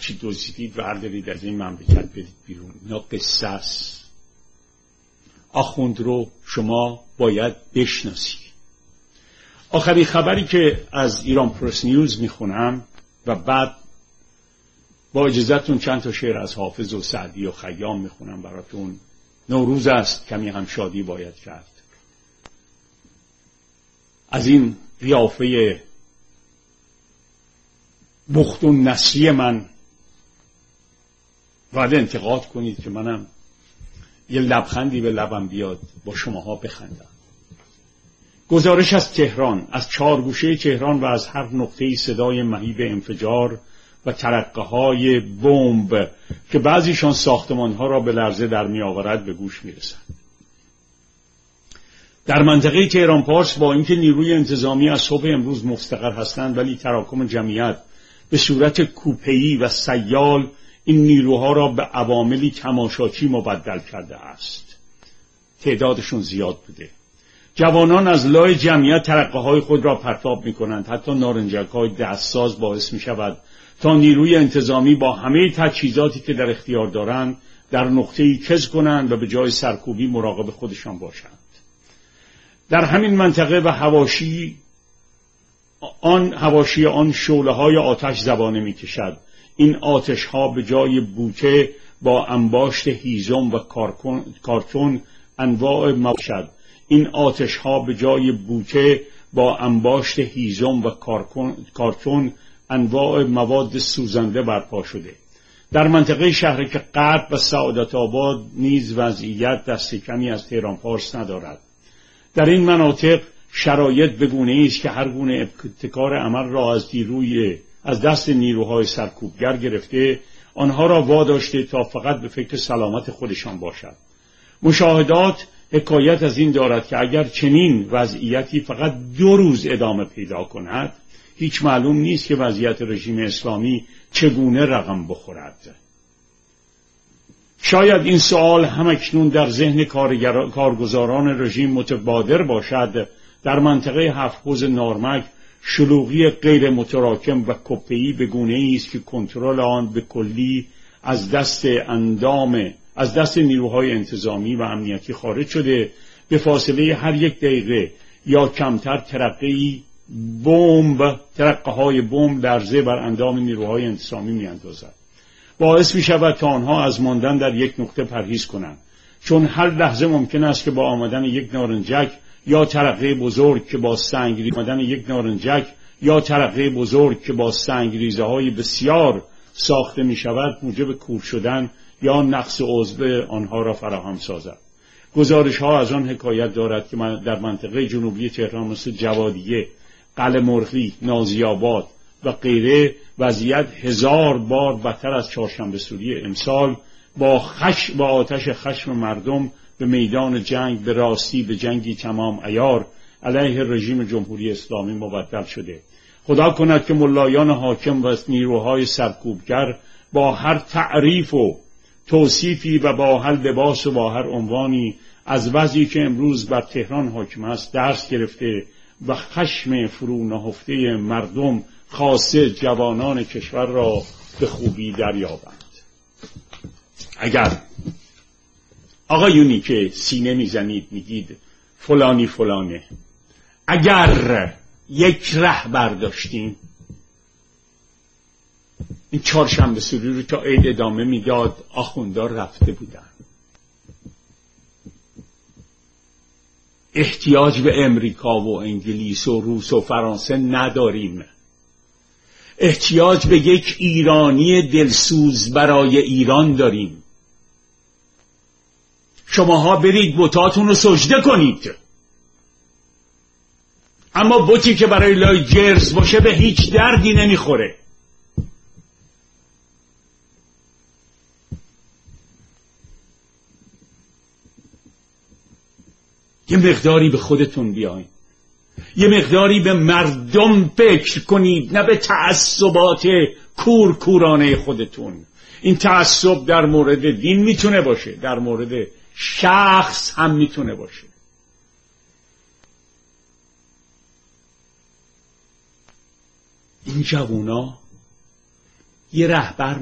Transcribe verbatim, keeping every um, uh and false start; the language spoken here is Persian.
چی دزدید بردارید از این مملکت برید بیرون. اینا قصه است. آخوند رو شما باید بشناسی. آخرین خبری که از ایران پرس نیوز میخونم و بعد با اجازهتون چند تا شعر از حافظ و سعدی و خیام میخونم براتون. نوروز است، کمی هم شادی باید کرد. از این قیافه بخت و نسلی من باید انتقاد کنید که منم یه لبخندی به لبم بیاد با شماها بخندم. گزارش از تهران، از چهار گوشه تهران و از هر نقطه‌ای صدای مهیب انفجار و ترقه‌های بمب که بعضیشان ساختمان‌ها را به لرزه در می‌آورد به گوش می‌رسد. در منطقه تهران پارس با اینکه نیروی انتظامی از صبح امروز مستقر هستند، ولی تراکم جمعیت به صورت کوپه‌ای و سیال این نیروها را به عواملی تماشاچی مبدل کرده است. تعدادشون زیاد بوده. جوانان از لای جمعیت ترقه‌های خود را پرتاب می‌کنند. حتی نارنجک‌های دستساز باعث می‌شود تا نیروی انتظامی با همه تجهیزاتی که در اختیار دارند در نقطه‌ای کز کنند و به جای سرکوبی مراقب خودشان باشند. در همین منطقه و حواشی آن حواشی آن شعله‌های آتش زبانه می‌کشد. این آتش‌ها به جای بوته با انباشت هیزم و کارتون انواع مواد این آتش‌ها به جای بوته با انباشت هیزم و کارتون انواع مواد سوزنده برپا شده. در منطقه شهرک غرب و سعادت آباد نیز وضعیت دست کمی از تهران پارس ندارد. در این مناطق شرایط به گونه‌ای است که هر گونه ابتکار عمل را از نیروی از دست نیروهای سرکوبگر گرفته، آنها را واداشته تا فقط به فکر سلامت خودشان باشد. مشاهدات حکایت از این دارد که اگر چنین وضعیتی فقط دو روز ادامه پیدا کند، هیچ معلوم نیست که وضعیت رژیم اسلامی چگونه رقم بخورد. شاید این سوال همکنون در ذهن کارگزاران رژیم متبادر باشد. در منطقه هفت حوض نارمک شلوغی غیر متراکم و کپه‌ای به گونه‌ای است که کنترل آن به کلی از دست اندام از دست نیروهای انتظامی و امنیتی خارج شده. به فاصله هر یک دقیقه یا کمتر ترقه‌ای بمب ترقه‌های بمب لرزه بر اندام نیروهای انتظامی می‌اندازد. باعث می‌شود تا آنها از ماندن در یک نقطه پرهیز کنند، چون هر لحظه ممکن است که با آمدن یک نارنجک یا ترقه بزرگ که با سنگریزه آمدن یک نارنجک یا ترقه بزرگ که با سنگریزه‌های بسیار ساخته می‌شود موجب کور شدن یا نقص عضو آنها را فراهم سازد. گزارش‌ها از آن حکایت دارد که در منطقه جنوبی تهران مثل جوادیه، قلعه مرغی، نازی‌آباد و غیره وضعیت هزار بار بدتر از چهارشنبه سوری امسال با خش با آتش خشم مردم به میدان جنگ به راستی به جنگی تمام عیار علیه رژیم جمهوری اسلامی مبدل شده. خدا کند که ملایان حاکم و نیروهای سرکوبگر با هر تعریف و توصیفی و با هر لباس و با هر عنوانی از وضعی که امروز بر تهران حاکم است درس گرفته و خشم فرو نهفته مردم خاصه جوانان کشور را به خوبی دریابند. اگر آقایونی که سینه میزنید میگید فلانی فلانه، اگر یک رهبر داشتیم این چهارشنبه سوری رو تا عید ادامه میداد، آخوندار رفته بودن. احتیاج به امریکا و انگلیس و روس و فرانسه نداریم. احتیاج به یک ایرانی دلسوز برای ایران داریم. شماها برید بتاتون رو سجده کنید، اما بتی که برای لای جرز باشه به هیچ دردی نمیخوره. یه مقداری به خودتون بیاین، یه مقداری به مردم فکر کنید، نه به تعصبات کورکورانه خودتون. این تعصب در مورد دین میتونه باشه، در مورد شخص هم میتونه باشه. این جوونا یه رهبر